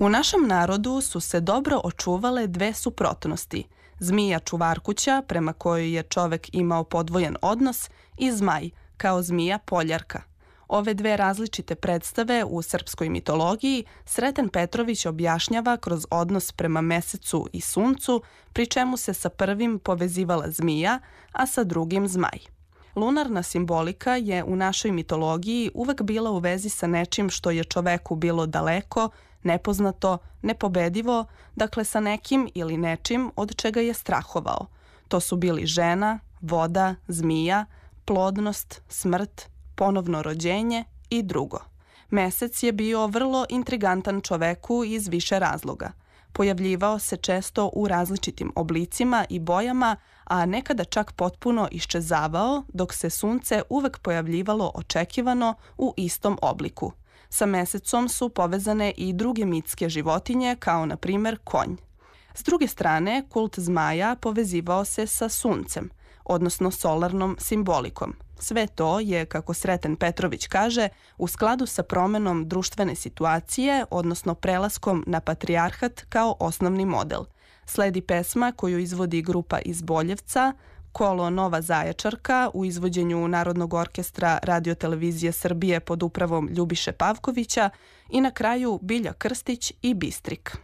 U našem narodu su se dobro očuvale dve suprotnosti. Zmija čuvarkuća, prema kojoj je čovek imao podvojen odnos, i zmaj, kao zmija poljarka. Ove dve različite predstave u srpskoj mitologiji Sreten Petrović objašnjava kroz odnos prema mesecu i suncu, pri čemu se sa prvim povezivala zmija, a sa drugim zmaj. Lunarna simbolika je u našoj mitologiji uvek bila u vezi sa nečim što je čoveku bilo daleko, nepoznato, nepobedivo, dakle sa nekim ili nečim od čega je strahovao. To su bili žena, voda, zmija, plodnost, smrt, ponovno rođenje i drugo. Mesec je bio vrlo intrigantan čoveku iz više razloga. Pojavljivao se često u različitim oblicima i bojama, a nekada čak potpuno iščezavao, dok se sunce uvek pojavljivalo očekivano u istom obliku. Sa mesecom su povezane i druge mitske životinje, kao na primer konj. S druge strane, kult zmaja povezivao se sa suncem, odnosno solarnom simbolikom. Sve to je, kako Sreten Petrović kaže, u skladu sa promenom društvene situacije, odnosno prelaskom na patrijarhat kao osnovni model. Sledi pesma koju izvodi grupa iz Boljevca, Kolo Nova Zaječarka u izvođenju Narodnog orkestra Radio-televizije Srbije pod upravom Ljubiše Pavkovića i na kraju Bilja Krstić i Bistrik.